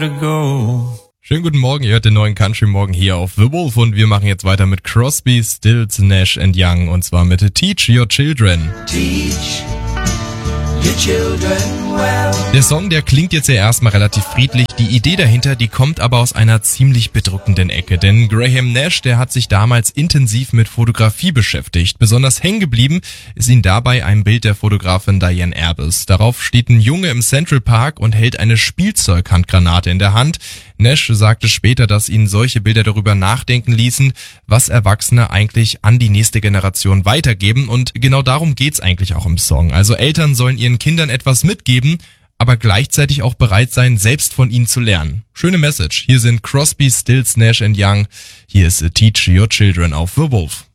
to go. Schönen guten Morgen, ihr hört den neuen Country Morgen hier auf The Wolf und wir machen jetzt weiter mit Crosby, Stills, Nash & Young und zwar mit Teach Your Children. Teach your children well. Der Song, der klingt jetzt ja erstmal relativ friedlich. Die Idee dahinter, die kommt aber aus einer ziemlich bedrückenden Ecke. Denn Graham Nash, der hat sich damals intensiv mit Fotografie beschäftigt. Besonders hängen geblieben ist ihm dabei ein Bild der Fotografin Diane Arbus. Darauf steht ein Junge im Central Park und hält eine Spielzeughandgranate in der Hand. Nash sagte später, dass ihn solche Bilder darüber nachdenken ließen, was Erwachsene eigentlich an die nächste Generation weitergeben. Und genau darum geht's eigentlich auch im Song. Also Eltern sollen ihren Kindern etwas mitgeben, aber gleichzeitig auch bereit sein, selbst von ihnen zu lernen. Schöne Message. Hier sind Crosby, Stills, Nash & Young. Hier ist Teach Your Children auf The Wolf.